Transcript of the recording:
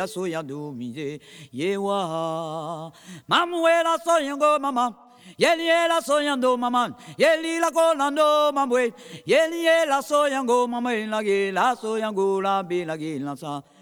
so ya do mi ye wa mamuela so yango mama yeli la so yando mama yeli la ko lando mamwe yeli la so yango mama la ge la so yango la be la ge la sa